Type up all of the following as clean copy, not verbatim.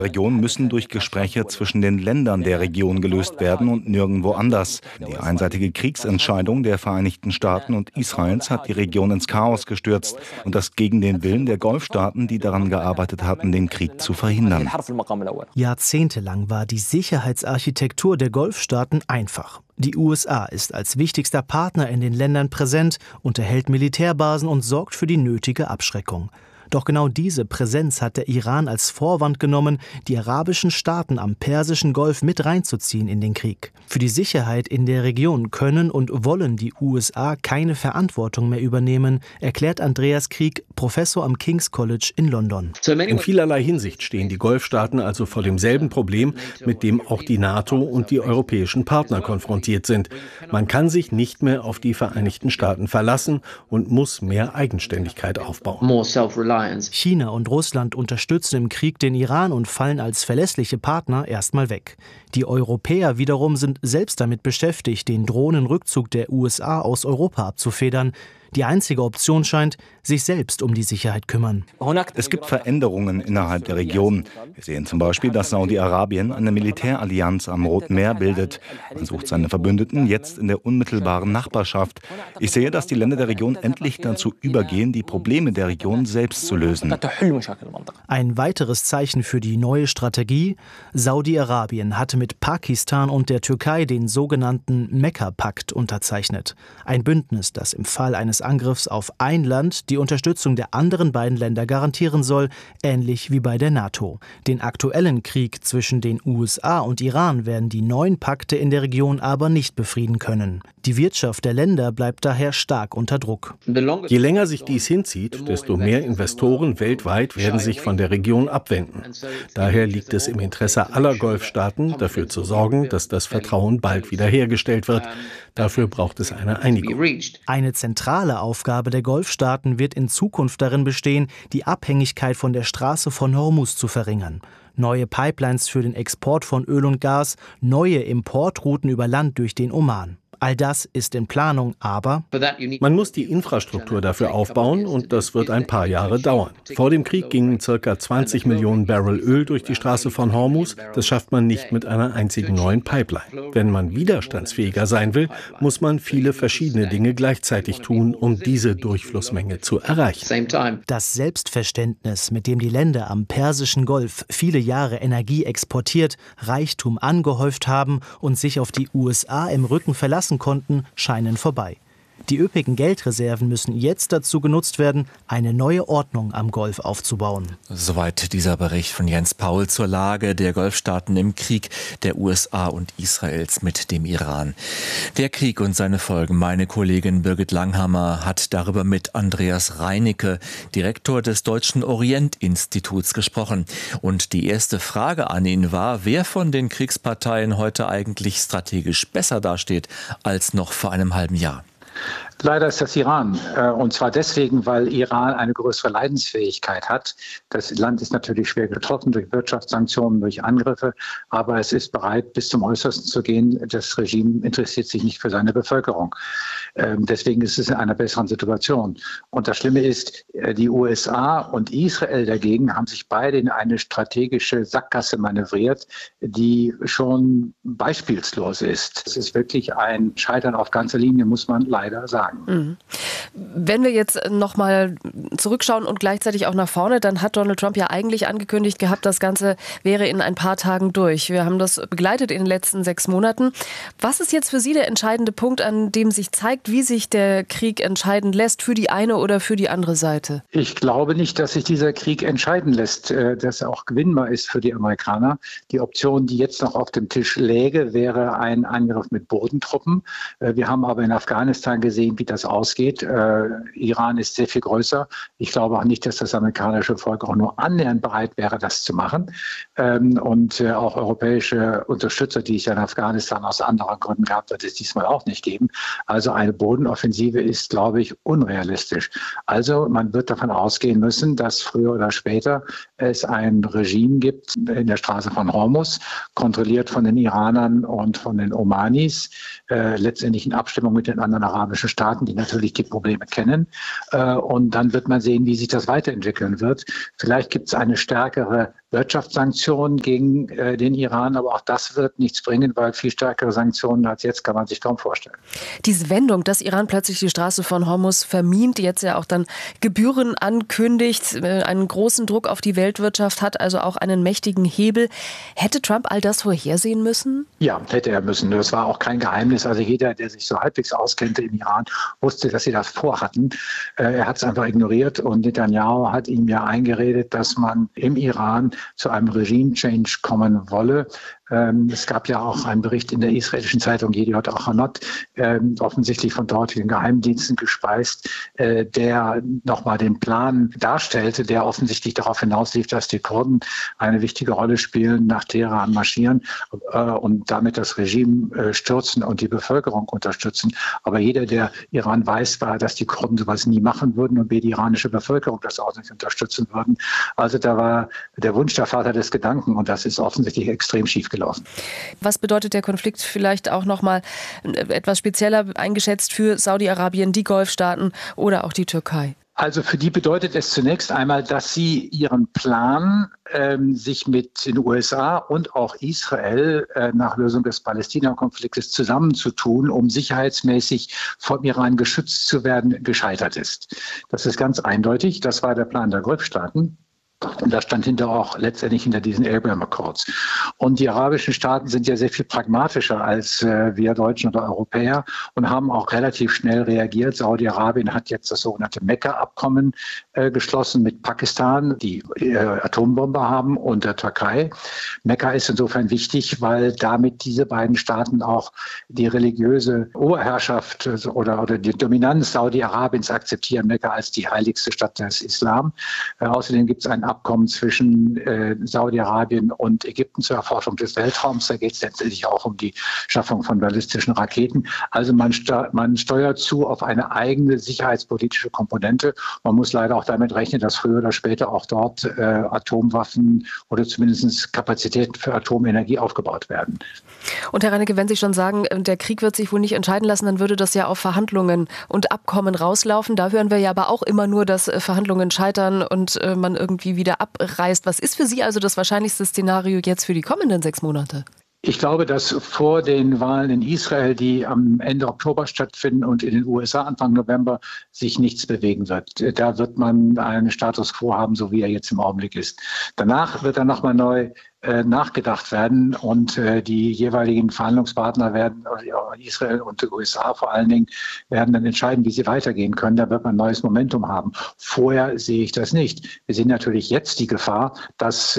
Regionen müssen durch Gespräche zwischen den Ländern der Region gelöst werden und nirgendwo anders. Die einseitige Kriegsentscheidung der Vereinigten Staaten und Israels hat die Region ins Chaos gestürzt und das gegen den Willen der Golfstaaten, die daran gearbeitet hatten, den Krieg zu verhindern. Jahrzehntelang war die Sicherheitsarchitektur der Golfstaaten einfach. Die USA ist als wichtigster Partner in den Ländern präsent, unterhält Militärbasen und sorgt für die nötige Abschreckung. Doch genau diese Präsenz hat der Iran als Vorwand genommen, die arabischen Staaten am Persischen Golf mit reinzuziehen in den Krieg. Für die Sicherheit in der Region können und wollen die USA keine Verantwortung mehr übernehmen, erklärt Andreas Krieg, Professor am King's College in London. In vielerlei Hinsicht stehen die Golfstaaten also vor demselben Problem, mit dem auch die NATO und die europäischen Partner konfrontiert sind. Man kann sich nicht mehr auf die Vereinigten Staaten verlassen und muss mehr Eigenständigkeit aufbauen. China und Russland unterstützen im Krieg den Iran und fallen als verlässliche Partner erstmal weg. Die Europäer wiederum sind selbst damit beschäftigt, den drohenden Rückzug der USA aus Europa abzufedern. Die einzige Option scheint, sich selbst um die Sicherheit kümmern. Es gibt Veränderungen innerhalb der Region. Wir sehen zum Beispiel, dass Saudi-Arabien eine Militärallianz am Roten Meer bildet. Man sucht seine Verbündeten jetzt in der unmittelbaren Nachbarschaft. Ich sehe, dass die Länder der Region endlich dazu übergehen, die Probleme der Region selbst zu lösen. Ein weiteres Zeichen für die neue Strategie: Saudi-Arabien hatte mit Pakistan und der Türkei den sogenannten Mekka-Pakt unterzeichnet. Ein Bündnis, das im Fall eines Angriffs auf ein Land die Unterstützung der anderen beiden Länder garantieren soll, ähnlich wie bei der NATO. Den aktuellen Krieg zwischen den USA und Iran werden die neuen Pakte in der Region aber nicht befrieden können. Die Wirtschaft der Länder bleibt daher stark unter Druck. Je länger sich dies hinzieht, desto mehr Investoren weltweit werden sich von der Region abwenden. Daher liegt es im Interesse aller Golfstaaten, dafür zu sorgen, dass das Vertrauen bald wiederhergestellt wird. Dafür braucht es eine Einigung. Eine zentrale Aufgabe der Golfstaaten wird in Zukunft darin bestehen, die Abhängigkeit von der Straße von Hormuz zu verringern. Neue Pipelines für den Export von Öl und Gas, neue Importrouten über Land durch den Oman. All das ist in Planung, aber man muss die Infrastruktur dafür aufbauen und das wird ein paar Jahre dauern. Vor dem Krieg gingen ca. 20 Millionen Barrel Öl durch die Straße von Hormuz. Das schafft man nicht mit einer einzigen neuen Pipeline. Wenn man widerstandsfähiger sein will, muss man viele verschiedene Dinge gleichzeitig tun, um diese Durchflussmenge zu erreichen. Das Selbstverständnis, mit dem die Länder am Persischen Golf viele Jahre Energie exportiert, Reichtum angehäuft haben und sich auf die USA im Rücken verlassen konnten, scheinen vorbei. Die üppigen Geldreserven müssen jetzt dazu genutzt werden, eine neue Ordnung am Golf aufzubauen. Soweit dieser Bericht von Jens Paul zur Lage der Golfstaaten im Krieg der USA und Israels mit dem Iran. Der Krieg und seine Folgen. Meine Kollegin Birgit Langhammer hat darüber mit Andreas Reinicke, Direktor des Deutschen Orient-Instituts, gesprochen. Und die erste Frage an ihn war, wer von den Kriegsparteien heute eigentlich strategisch besser dasteht als noch vor einem halben Jahr. Leider ist das Iran. Und zwar deswegen, weil Iran eine größere Leidensfähigkeit hat. Das Land ist natürlich schwer getroffen durch Wirtschaftssanktionen, durch Angriffe. Aber es ist bereit, bis zum Äußersten zu gehen. Das Regime interessiert sich nicht für seine Bevölkerung. Deswegen ist es in einer besseren Situation. Und das Schlimme ist, die USA und Israel dagegen haben sich beide in eine strategische Sackgasse manövriert, die schon beispielslos ist. Es ist wirklich ein Scheitern auf ganzer Linie, muss man leider sagen. Wenn wir jetzt nochmal zurückschauen und gleichzeitig auch nach vorne, dann hat Donald Trump ja eigentlich angekündigt gehabt, das Ganze wäre in ein paar Tagen durch. Wir haben das begleitet in den letzten 6 Monaten. Was ist jetzt für Sie der entscheidende Punkt, an dem sich zeigt, wie sich der Krieg entscheiden lässt für die eine oder für die andere Seite? Ich glaube nicht, dass sich dieser Krieg entscheiden lässt, dass er auch gewinnbar ist für die Amerikaner. Die Option, die jetzt noch auf dem Tisch läge, wäre ein Angriff mit Bodentruppen. Wir haben aber in Afghanistan gesehen, wie das ausgeht. Iran ist sehr viel größer. Ich glaube auch nicht, dass das amerikanische Volk auch nur annähernd bereit wäre, das zu machen. Und auch europäische Unterstützer, die es ja in Afghanistan aus anderen Gründen gab, wird es diesmal auch nicht geben. Also eine Bodenoffensive ist, glaube ich, unrealistisch. Also man wird davon ausgehen müssen, dass früher oder später es ein Regime gibt in der Straße von Hormuz, kontrolliert von den Iranern und von den Omanis, letztendlich in Abstimmung mit den anderen arabischen Staaten. Staaten, die natürlich die Probleme kennen. Und dann wird man sehen, wie sich das weiterentwickeln wird. Vielleicht gibt es eine stärkere Wirtschaftssanktionen gegen den Iran, aber auch das wird nichts bringen, weil viel stärkere Sanktionen als jetzt kann man sich kaum vorstellen. Diese Wendung, dass Iran plötzlich die Straße von Hormuz vermint, jetzt ja auch dann Gebühren ankündigt, einen großen Druck auf die Weltwirtschaft hat, also auch einen mächtigen Hebel. Hätte Trump all das vorhersehen müssen? Ja, hätte er müssen. Das war auch kein Geheimnis. Also jeder, der sich so halbwegs auskannte im Iran, wusste, dass sie das vorhatten. Er hat es einfach ignoriert und Netanyahu hat ihm ja eingeredet, dass man im Iran zu einem Regime-Change kommen wolle. Es gab ja auch einen Bericht in der israelischen Zeitung Yediot Ahronot, offensichtlich von dortigen Geheimdiensten gespeist, der nochmal den Plan darstellte, der offensichtlich darauf hinauslief, dass die Kurden eine wichtige Rolle spielen, nach Teheran marschieren und damit das Regime stürzen und die Bevölkerung unterstützen. Aber jeder, der Iran weiß, war, dass die Kurden sowas nie machen würden und die iranische Bevölkerung das auch nicht unterstützen würden. Also da war der Wunsch der Vater des Gedanken und das ist offensichtlich extrem schief gelaufen. Was bedeutet der Konflikt vielleicht auch nochmal etwas spezieller eingeschätzt für Saudi-Arabien, die Golfstaaten oder auch die Türkei? Also für die bedeutet es zunächst einmal, dass sie ihren Plan, sich mit den USA und auch Israel nach Lösung des Palästina-Konfliktes zusammenzutun, um sicherheitsmäßig vom Iran geschützt zu werden, gescheitert ist. Das ist ganz eindeutig. Das war der Plan der Golfstaaten. Und das stand letztendlich hinter diesen Abraham Accords. Und die arabischen Staaten sind ja sehr viel pragmatischer als wir Deutschen oder Europäer und haben auch relativ schnell reagiert. Saudi-Arabien hat jetzt das sogenannte Mekka-Abkommen geschlossen mit Pakistan, die Atombombe haben, und der Türkei. Mekka ist insofern wichtig, weil damit diese beiden Staaten auch die religiöse Oberherrschaft oder die Dominanz Saudi-Arabiens akzeptieren, Mekka als die heiligste Stadt des Islam. Außerdem gibt es ein Abkommen zwischen Saudi-Arabien und Ägypten zur Erforschung des Weltraums. Da geht es letztendlich auch um die Schaffung von ballistischen Raketen. Also man steuert zu auf eine eigene sicherheitspolitische Komponente. Man muss leider auch damit rechnen, dass früher oder später auch dort Atomwaffen oder zumindest Kapazitäten für Atomenergie aufgebaut werden. Und Herr Reinecke, wenn Sie schon sagen, der Krieg wird sich wohl nicht entscheiden lassen, dann würde das ja auf Verhandlungen und Abkommen rauslaufen. Da hören wir ja aber auch immer nur, dass Verhandlungen scheitern und man irgendwie wieder abreißt. Was ist für Sie also das wahrscheinlichste Szenario jetzt für die kommenden 6 Monate? Ich glaube, dass vor den Wahlen in Israel, die am Ende Oktober stattfinden, und in den USA Anfang November, sich nichts bewegen wird. Da wird man einen Status quo haben, so wie er jetzt im Augenblick ist. Danach wird dann nochmal neu nachgedacht werden und die jeweiligen Verhandlungspartner werden, Israel und die USA vor allen Dingen, werden dann entscheiden, wie sie weitergehen können. Da wird man ein neues Momentum haben. Vorher sehe ich das nicht. Wir sehen natürlich jetzt die Gefahr, dass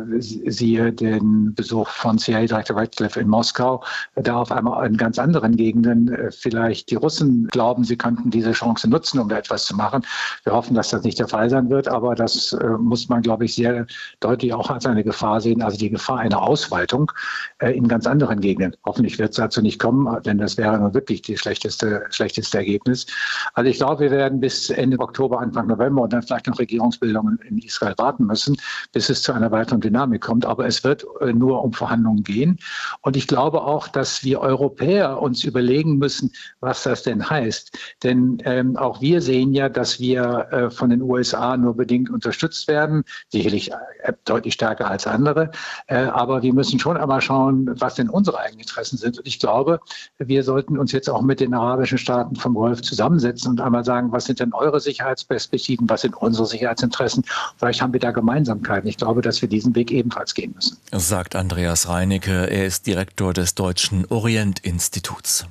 siehe den Besuch von CIA-Direktor Ratcliffe in Moskau, da auf einmal in ganz anderen Gegenden vielleicht die Russen glauben, sie könnten diese Chance nutzen, um da etwas zu machen. Wir hoffen, dass das nicht der Fall sein wird, aber das muss man, glaube ich, sehr deutlich auch als eine Gefahr sehen. Also die Gefahr einer Ausweitung in ganz anderen Gegenden. Hoffentlich wird es dazu nicht kommen, denn das wäre nun wirklich das schlechteste Ergebnis. Also ich glaube, wir werden bis Ende Oktober, Anfang November und dann vielleicht noch Regierungsbildungen in Israel warten müssen, bis es zu einer weiteren Dynamik kommt. Aber es wird nur um Verhandlungen gehen. Und ich glaube auch, dass wir Europäer uns überlegen müssen, was das denn heißt. Denn auch wir sehen ja, dass wir von den USA nur bedingt unterstützt werden, sicherlich deutlich stärker als andere. Aber wir müssen schon einmal schauen, was denn unsere eigenen Interessen sind. Und ich glaube, wir sollten uns jetzt auch mit den arabischen Staaten vom Golf zusammensetzen und einmal sagen, was sind denn eure Sicherheitsperspektiven, was sind unsere Sicherheitsinteressen? Vielleicht haben wir da Gemeinsamkeiten. Ich glaube, dass wir diesen Weg ebenfalls gehen müssen. Sagt Andreas Reinecke. Er ist Direktor des Deutschen Orient-Instituts.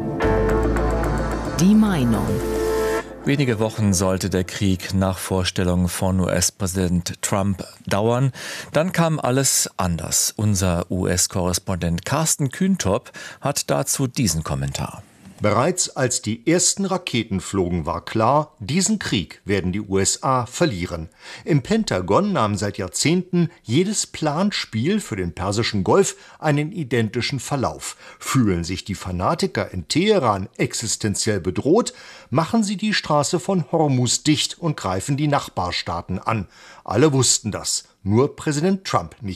Die Meinung. Wenige Wochen sollte der Krieg nach Vorstellung von US-Präsident Trump dauern. Dann kam alles anders. Unser US-Korrespondent Carsten Kühntop hat dazu diesen Kommentar. Bereits als die ersten Raketen flogen, war klar, diesen Krieg werden die USA verlieren. Im Pentagon nahm seit Jahrzehnten jedes Planspiel für den Persischen Golf einen identischen Verlauf. Fühlen sich die Fanatiker in Teheran existenziell bedroht, machen sie die Straße von Hormuz dicht und greifen die Nachbarstaaten an. Alle wussten das, nur Präsident Trump nicht.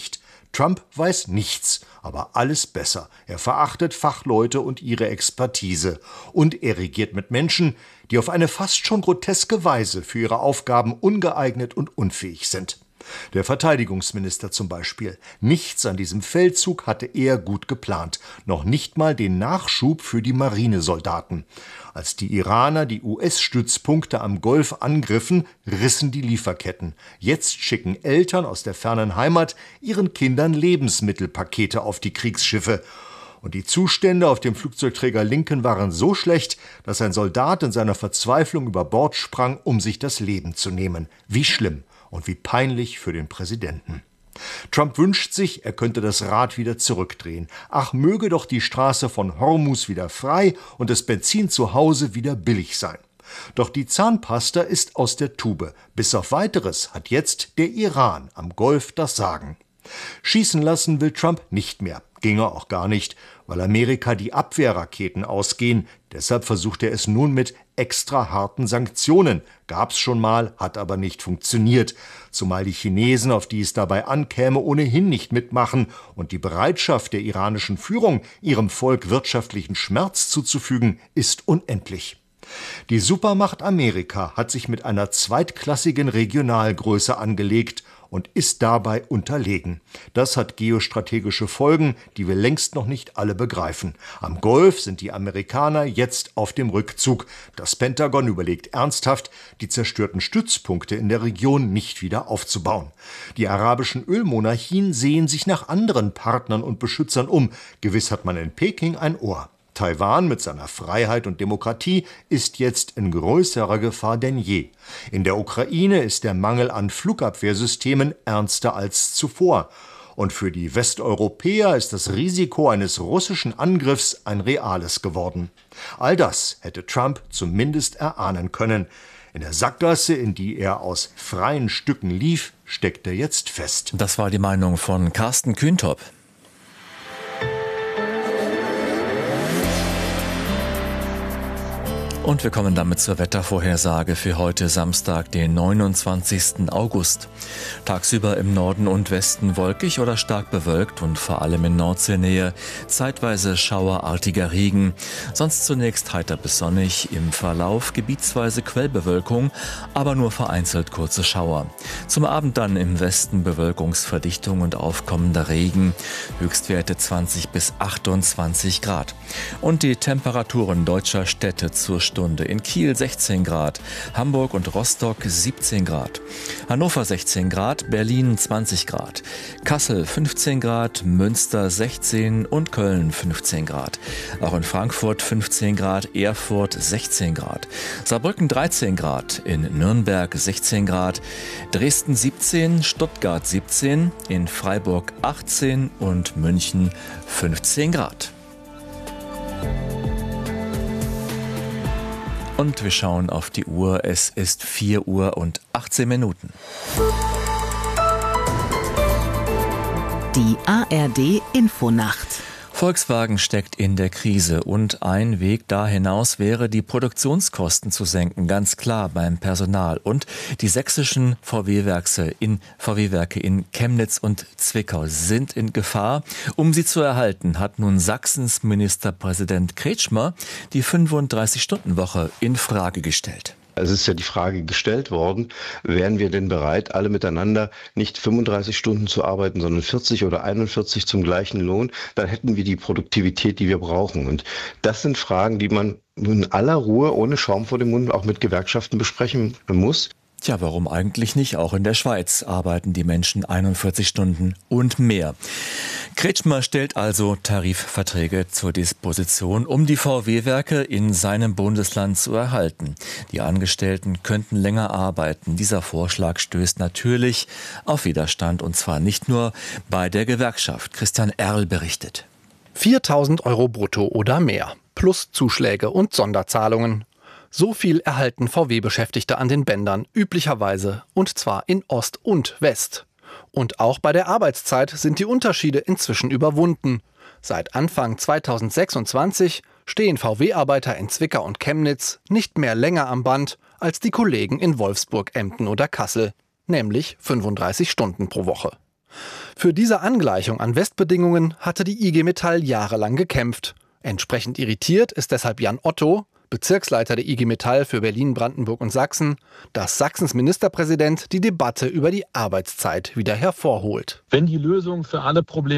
Trump weiß nichts, aber alles besser. Er verachtet Fachleute und ihre Expertise. Und er regiert mit Menschen, die auf eine fast schon groteske Weise für ihre Aufgaben ungeeignet und unfähig sind. Der Verteidigungsminister zum Beispiel. Nichts an diesem Feldzug hatte er gut geplant. Noch nicht mal den Nachschub für die Marinesoldaten. Als die Iraner die US-Stützpunkte am Golf angriffen, rissen die Lieferketten. Jetzt schicken Eltern aus der fernen Heimat ihren Kindern Lebensmittelpakete auf die Kriegsschiffe. Und die Zustände auf dem Flugzeugträger Lincoln waren so schlecht, dass ein Soldat in seiner Verzweiflung über Bord sprang, um sich das Leben zu nehmen. Wie schlimm und wie peinlich für den Präsidenten. Trump wünscht sich, er könnte das Rad wieder zurückdrehen. Ach, möge doch die Straße von Hormuz wieder frei und das Benzin zu Hause wieder billig sein. Doch die Zahnpasta ist aus der Tube. Bis auf Weiteres hat jetzt der Iran am Golf das Sagen. Schießen lassen will Trump nicht mehr. Ginge auch gar nicht, weil Amerika die Abwehrraketen ausgehen. Deshalb versucht er es nun mit extra harten Sanktionen. Gab's schon mal, hat aber nicht funktioniert. Zumal die Chinesen, auf die es dabei ankäme, ohnehin nicht mitmachen und die Bereitschaft der iranischen Führung, ihrem Volk wirtschaftlichen Schmerz zuzufügen, ist unendlich. Die Supermacht Amerika hat sich mit einer zweitklassigen Regionalgröße angelegt und ist dabei unterlegen. Das hat geostrategische Folgen, die wir längst noch nicht alle begreifen. Am Golf sind die Amerikaner jetzt auf dem Rückzug. Das Pentagon überlegt ernsthaft, die zerstörten Stützpunkte in der Region nicht wieder aufzubauen. Die arabischen Ölmonarchien sehen sich nach anderen Partnern und Beschützern um. Gewiss hat man in Peking ein Ohr. Taiwan mit seiner Freiheit und Demokratie ist jetzt in größerer Gefahr denn je. In der Ukraine ist der Mangel an Flugabwehrsystemen ernster als zuvor. Und für die Westeuropäer ist das Risiko eines russischen Angriffs ein reales geworden. All das hätte Trump zumindest erahnen können. In der Sackgasse, in die er aus freien Stücken lief, steckt er jetzt fest. Das war die Meinung von Carsten Kühntop. Und wir kommen damit zur Wettervorhersage für heute Samstag, den 29. August. Tagsüber im Norden und Westen wolkig oder stark bewölkt und vor allem in Nordseenähe zeitweise schauerartiger Regen. Sonst zunächst heiter bis sonnig, im Verlauf gebietsweise Quellbewölkung, aber nur vereinzelt kurze Schauer. Zum Abend dann im Westen Bewölkungsverdichtung und aufkommender Regen. Höchstwerte 20 bis 28 Grad. Und die Temperaturen deutscher Städte zur Stunde. In Kiel 16 Grad, Hamburg und Rostock 17 Grad, Hannover 16 Grad, Berlin 20 Grad, Kassel 15 Grad, Münster 16 und Köln 15 Grad. Auch in Frankfurt 15 Grad, Erfurt 16 Grad, Saarbrücken 13 Grad, in Nürnberg 16 Grad, Dresden 17, Stuttgart 17, in Freiburg 18 und München 15 Grad. Und wir schauen auf die Uhr. Es ist 4 Uhr und 18 Minuten. Die ARD Infonacht. Volkswagen steckt in der Krise und ein Weg da hinaus wäre, die Produktionskosten zu senken, ganz klar beim Personal. Und die sächsischen VW-Werke in Chemnitz und Zwickau sind in Gefahr. Um sie zu erhalten, hat nun Sachsens Ministerpräsident Kretschmer die 35-Stunden-Woche in Frage gestellt. Es ist ja die Frage gestellt worden, wären wir denn bereit, alle miteinander nicht 35 Stunden zu arbeiten, sondern 40 oder 41 zum gleichen Lohn? Dann hätten wir die Produktivität, die wir brauchen. Und das sind Fragen, die man in aller Ruhe, ohne Schaum vor dem Mund, auch mit Gewerkschaften besprechen muss. Tja, warum eigentlich nicht? Auch in der Schweiz arbeiten die Menschen 41 Stunden und mehr. Kretschmer stellt also Tarifverträge zur Disposition, um die VW-Werke in seinem Bundesland zu erhalten. Die Angestellten könnten länger arbeiten. Dieser Vorschlag stößt natürlich auf Widerstand, und zwar nicht nur bei der Gewerkschaft. Christian Erl berichtet. 4.000 € brutto oder mehr, plus Zuschläge und Sonderzahlungen. So viel erhalten VW-Beschäftigte an den Bändern üblicherweise, und zwar in Ost und West. Und auch bei der Arbeitszeit sind die Unterschiede inzwischen überwunden. Seit Anfang 2026 stehen VW-Arbeiter in Zwickau und Chemnitz nicht mehr länger am Band als die Kollegen in Wolfsburg, Emden oder Kassel, nämlich 35 Stunden pro Woche. Für diese Angleichung an Westbedingungen hatte die IG Metall jahrelang gekämpft. Entsprechend irritiert ist deshalb Jan Otto, Bezirksleiter der IG Metall für Berlin, Brandenburg und Sachsen, dass Sachsens Ministerpräsident die Debatte über die Arbeitszeit wieder hervorholt. Wenn die Lösung für alle Probleme